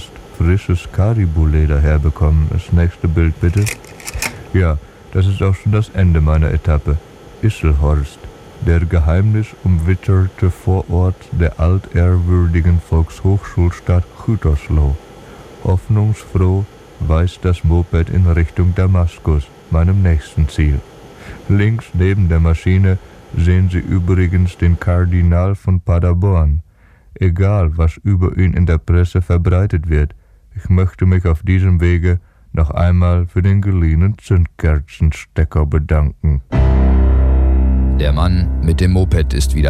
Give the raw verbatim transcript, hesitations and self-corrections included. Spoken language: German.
hast frisches Caribou-Leder herbekommen. Das nächste Bild bitte. Ja, das ist auch schon das Ende meiner Etappe. Isselhorst, der geheimnisumwitterte Vorort der altehrwürdigen Volkshochschulstadt Gütersloh. Hoffnungsfroh weist das Moped in Richtung Damaskus, meinem nächsten Ziel. Links neben der Maschine sehen Sie übrigens den Kardinal von Paderborn. Egal, was über ihn in der Presse verbreitet wird, ich möchte mich auf diesem Wege noch einmal für den geliehenen Zündkerzenstecker bedanken. Der Mann mit dem Moped ist wieder